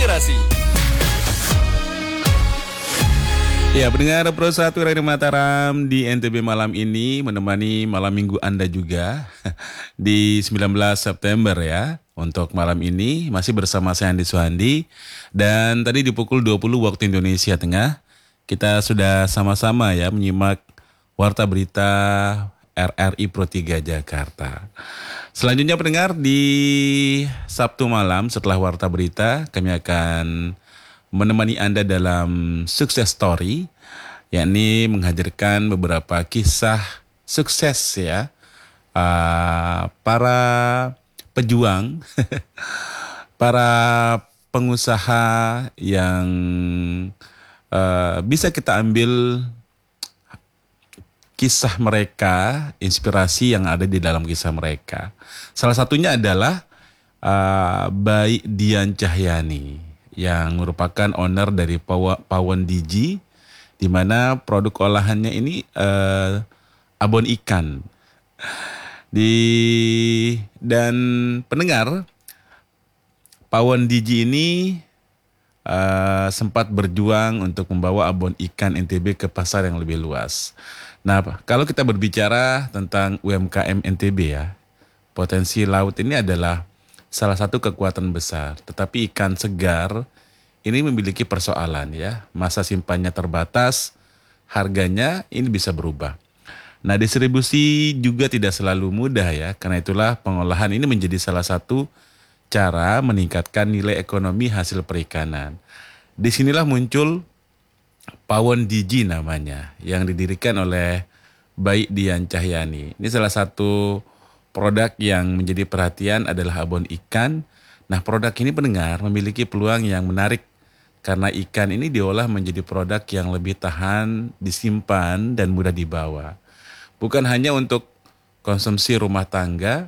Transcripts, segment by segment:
Transmigrasi. Ya, pendengar Pro 1 Radio Mataram di NTB malam ini menemani malam minggu Anda juga di 19 September ya. Untuk malam ini masih bersama saya Andi Suhandi, dan tadi di pukul 20 waktu Indonesia Tengah kita sudah sama-sama ya menyimak Warta Berita RRI Pro 3 Jakarta. Selanjutnya pendengar, di Sabtu malam setelah Warta Berita kami akan menemani Anda dalam Sukses Story, yakni menghadirkan beberapa kisah sukses ya, para pejuang, para pengusaha yang bisa kita ambil kisah mereka, inspirasi yang ada di dalam kisah mereka. Salah satunya adalah Bayi Dian Cahyani yang merupakan owner dari Pawon Digi, di mana produk olahannya ini abon ikan. Dan pendengar, Pawon Digi ini sempat berjuang untuk membawa abon ikan NTB ke pasar yang lebih luas. Nah, kalau kita berbicara tentang UMKM NTB ya, potensi laut ini adalah salah satu kekuatan besar. Tetapi ikan segar ini memiliki persoalan ya. Masa simpannya terbatas, harganya ini bisa berubah. Nah, distribusi juga tidak selalu mudah ya. Karena itulah pengolahan ini menjadi salah satu cara meningkatkan nilai ekonomi hasil perikanan. Disinilah muncul Pawon Digi namanya, yang didirikan oleh Bayi Dian Cahyani. Ini salah satu produk yang menjadi perhatian adalah abon ikan. Nah, produk ini pendengar memiliki peluang yang menarik karena ikan ini diolah menjadi produk yang lebih tahan disimpan dan mudah dibawa. Bukan hanya untuk konsumsi rumah tangga,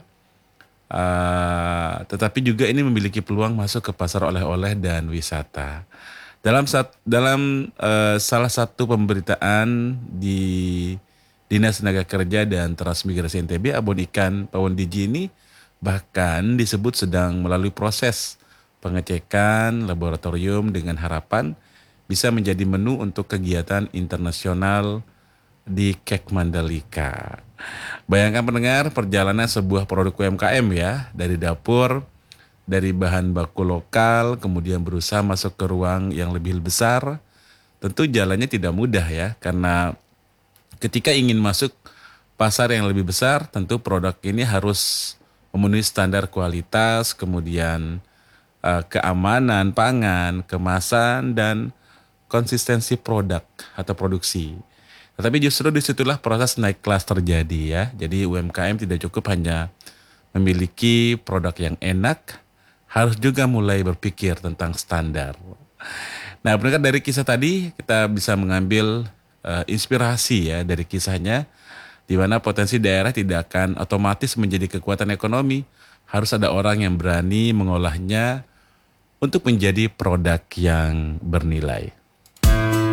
tetapi juga ini memiliki peluang masuk ke pasar oleh-oleh dan wisata. Dalam salah satu pemberitaan di Dinas Tenaga Kerja dan Transmigrasi NTB, abon ikan Pawon Digi ini bahkan disebut sedang melalui proses pengecekan laboratorium dengan harapan bisa menjadi menu untuk kegiatan internasional di Kek Mandalika. Bayangkan pendengar, perjalanan sebuah produk UMKM ya, dari dapur, dari bahan baku lokal, kemudian berusaha masuk ke ruang yang lebih besar. Tentu jalannya tidak mudah ya, karena ketika ingin masuk pasar yang lebih besar, tentu produk ini harus memenuhi standar kualitas, kemudian keamanan pangan, kemasan, dan konsistensi produk atau produksi. Tetapi justru disitulah proses naik kelas terjadi ya. Jadi UMKM tidak cukup hanya memiliki produk yang enak, harus juga mulai berpikir tentang standar. Nah, benar dari kisah tadi kita bisa mengambil inspirasi ya dari kisahnya, di mana potensi daerah tidak akan otomatis menjadi kekuatan ekonomi. Harus ada orang yang berani mengolahnya untuk menjadi produk yang bernilai.